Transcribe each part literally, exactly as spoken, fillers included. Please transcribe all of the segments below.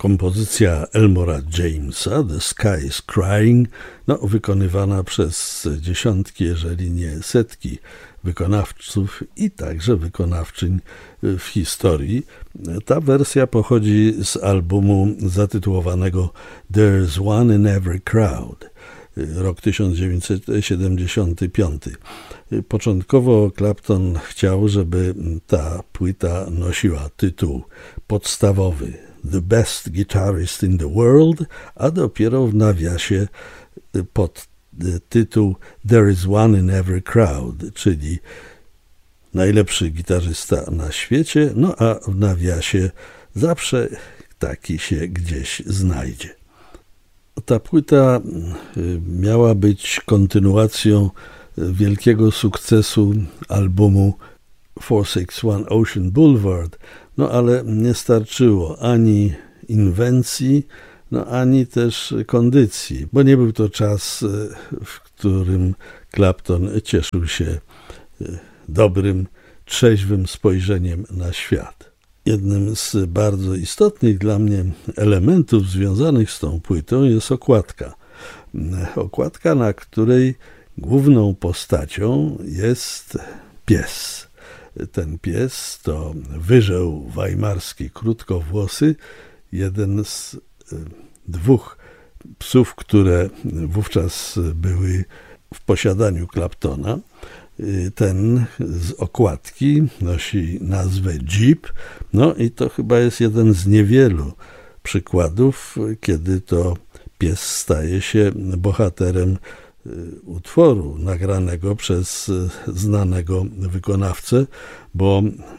kompozycja Elmora Jamesa, The Sky is Crying, no, wykonywana przez dziesiątki, jeżeli nie setki wykonawców i także wykonawczyń w historii. Ta wersja pochodzi z albumu zatytułowanego There's One in Every Crowd, rok tysiąc dziewięćset siedemdziesiąty piąty. Początkowo Clapton chciał, żeby ta płyta nosiła tytuł podstawowy The Best Guitarist in the World, a dopiero w nawiasie pod tytuł There is One in Every Crowd, czyli najlepszy gitarzysta na świecie, no a w nawiasie zawsze taki się gdzieś znajdzie. Ta płyta miała być kontynuacją wielkiego sukcesu albumu four six one Ocean Boulevard, no ale nie starczyło ani inwencji, no ani też kondycji, bo nie był to czas, w którym Clapton cieszył się dobrym, trzeźwym spojrzeniem na świat. Jednym z bardzo istotnych dla mnie elementów związanych z tą płytą jest okładka. Okładka, na której główną postacią jest pies. Ten pies to wyżeł weimarski krótkowłosy, jeden z dwóch psów, które wówczas były w posiadaniu Claptona. Ten z okładki nosi nazwę Jeep, no i to chyba jest jeden z niewielu przykładów, kiedy to pies staje się bohaterem utworu nagranego przez znanego wykonawcę, bo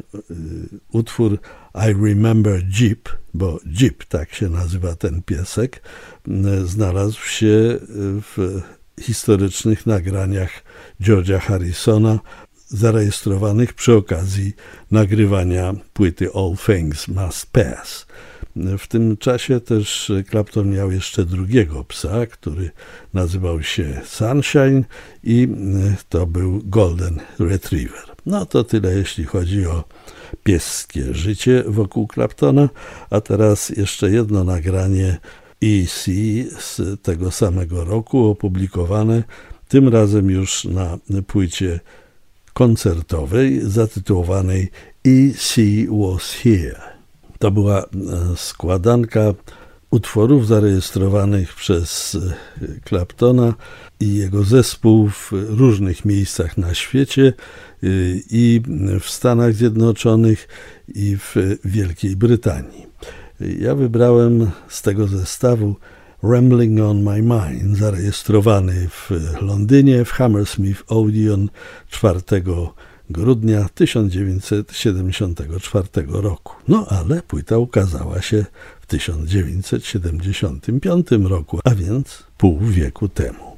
utwór I Remember Jeep, bo Jeep, tak się nazywa ten piesek, znalazł się w historycznych nagraniach George'a Harrisona, zarejestrowanych przy okazji nagrywania płyty All Things Must Pass. W tym czasie też Clapton miał jeszcze drugiego psa, który nazywał się Sunshine i to był Golden Retriever. No to tyle, jeśli chodzi o pieskie życie wokół Claptona, a teraz jeszcze jedno nagranie E C z tego samego roku, opublikowane tym razem już na płycie koncertowej zatytułowanej E C Was Here. To była składanka utworów zarejestrowanych przez Claptona i jego zespół w różnych miejscach na świecie, i w Stanach Zjednoczonych, i w Wielkiej Brytanii. Ja wybrałem z tego zestawu Rambling on My Mind, zarejestrowany w Londynie w Hammersmith Odeon czwartego grudnia tysiąc dziewięćset siedemdziesiątego czwartego roku. No ale płyta ukazała się w tysiąc dziewięćset siedemdziesiątym piątym roku, a więc pół wieku temu.